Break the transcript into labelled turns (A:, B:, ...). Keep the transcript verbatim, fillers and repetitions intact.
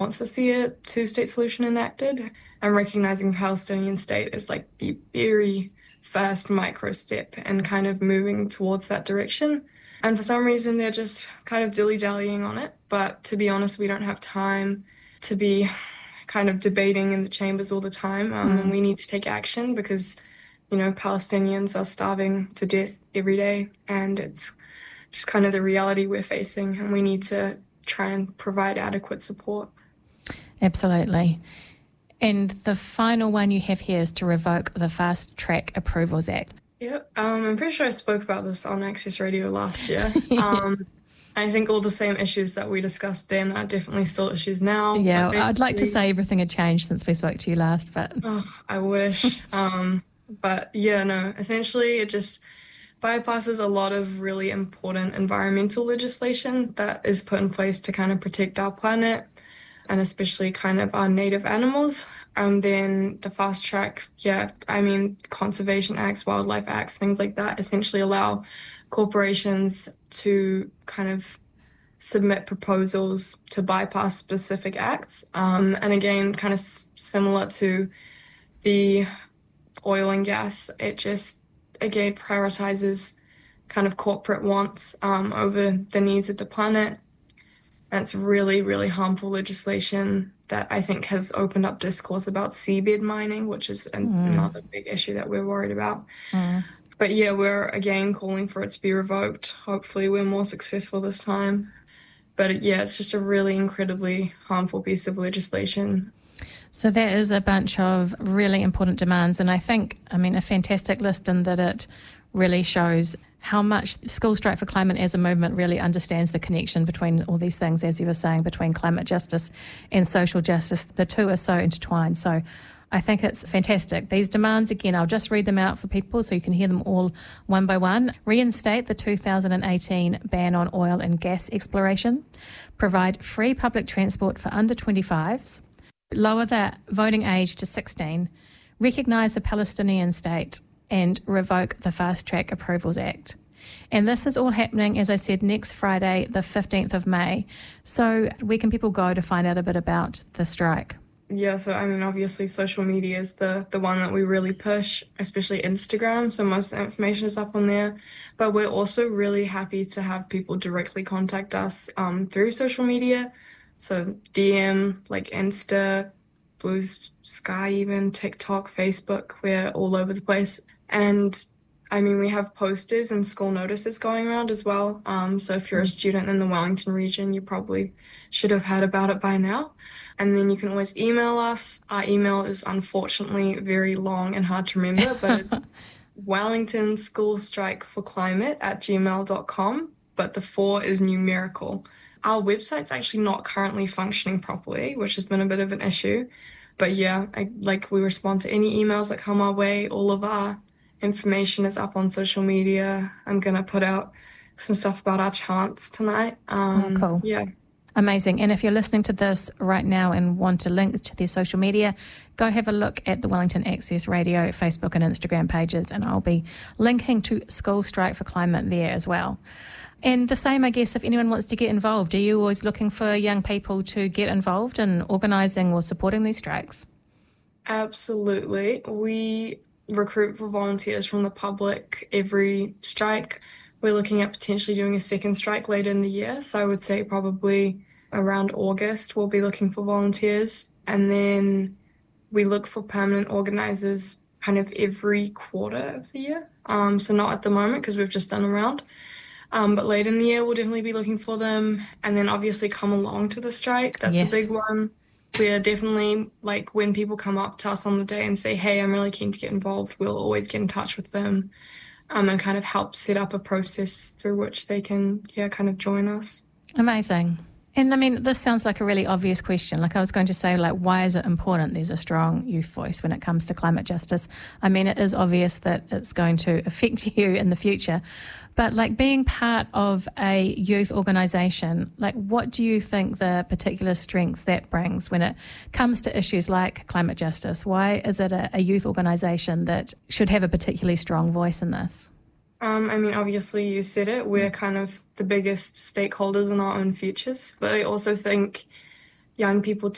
A: wants to see a two-state solution enacted, and recognizing Palestinian state is like the very first micro step and kind of moving towards that direction. And for some reason, they're just kind of dilly-dallying on it. But to be honest, we don't have time to be kind of debating in the chambers all the time. Um,
B: Mm.
A: And we need to take action because, you know, Palestinians are starving to death every day. And it's just kind of the reality we're facing. And we need to try and provide adequate support.
B: Absolutely. And the final one you have here is to revoke the Fast Track Approvals Act.
A: Yeah, um, I'm pretty sure I spoke about this on Access Radio last year. um, I think all the same issues that we discussed then are definitely still issues now.
B: Yeah, I'd like to say everything had changed since we spoke to you last, but...
A: Oh, I wish. um, but yeah, no, essentially it just bypasses a lot of really important environmental legislation that is put in place to kind of protect our planet and especially kind of our native animals. And then the fast track, yeah, I mean, conservation acts, wildlife acts, things like that essentially allow corporations to kind of submit proposals to bypass specific acts. Um, and again, kind of s- similar to the oil and gas, it just, again, prioritizes kind of corporate wants um, over the needs of the planet. And it's really, really harmful legislation that I think has opened up discourse about seabed mining, which is an,
B: Mm.
A: another big issue that we're worried about.
B: Mm.
A: But yeah, we're again calling for it to be revoked. Hopefully we're more successful this time. But yeah, it's just a really incredibly harmful piece of legislation.
B: So there is a bunch of really important demands, and I think, I mean, a fantastic list in that it really shows how much School Strike for Climate as a movement really understands the connection between all these things, as you were saying, between climate justice and social justice. The two are so intertwined. So I think it's fantastic. These demands, again, I'll just read them out for people so you can hear them all one by one. Reinstate the two thousand eighteen ban on oil and gas exploration. Provide free public transport for under twenty-fives. Lower the voting age to sixteen. Recognise a Palestinian state and revoke the Fast Track Approvals Act. And this is all happening, as I said, next Friday, the fifteenth of May. So where can people go to find out a bit about the strike?
A: Yeah, so I mean, obviously social media is the, the one that we really push, especially Instagram. So most of the information is up on there. But we're also really happy to have people directly contact us um, through social media. So D M, like Insta, Blue Sky even, TikTok, Facebook, we're all over the place. And I mean, we have posters and school notices going around as well. Um, so if you're a student in the Wellington region, you probably should have heard about it by now. And then you can always email us. Our email is unfortunately very long and hard to remember, but it's Wellington School Strike for Climate at gmail dot com. But the four is numerical. Our website's actually not currently functioning properly, which has been a bit of an issue. But yeah, I, like we respond to any emails that come our way. All of our information is up on social media. I'm going to put out some stuff about our chants tonight. Um,
B: Oh, cool.
A: Yeah.
B: Amazing. And if you're listening to this right now and want to link to their social media, go have a look at the Wellington Access Radio Facebook and Instagram pages, and I'll be linking to School Strike for Climate there as well. And the same, I guess, if anyone wants to get involved, are you always looking for young people to get involved in organising or supporting these strikes?
A: Absolutely. We recruit for volunteers from the public every strike. We're looking at potentially doing a second strike later in the year. So I would say probably around August, we'll be looking for volunteers. And then we look for permanent organisers kind of every quarter of the year. Um, so not at the moment because we've just done a round. Um, but later in the year, we'll definitely be looking for them. And then obviously come along to the strike. That's
B: Yes.
A: a big one. We're definitely, like, when people come up to us on the day and say, hey, I'm really keen to get involved, we'll always get in touch with them um, and kind of help set up a process through which they can, yeah, kind of join us.
B: Amazing. And I mean, this sounds like a really obvious question. Like I was going to say, like, why is it important there's a strong youth voice when it comes to climate justice? I mean, it is obvious that it's going to affect you in the future. But like being part of a youth organisation, like what do you think the particular strengths that brings when it comes to issues like climate justice? Why is it a, a youth organisation that should have a particularly strong voice in this?
A: Um, I mean, obviously you said it, we're kind of the biggest stakeholders in our own futures, but I also think young people